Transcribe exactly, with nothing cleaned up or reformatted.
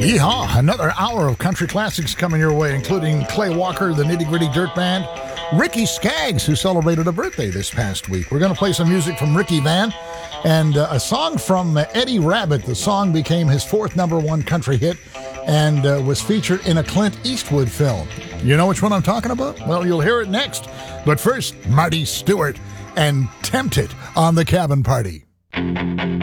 Yeehaw! Another hour of country classics coming your way, including Clay Walker, the Nitty Gritty Dirt Band, Ricky Skaggs, who celebrated a birthday this past week. We're going to play some music from Ricky Van, and uh, a song from uh, Eddie Rabbitt. The song became his fourth number one country hit and uh, was featured in a Clint Eastwood film. You know which one I'm talking about? Well, you'll hear it next. But first, Marty Stewart and Tempted on the Cabin Party.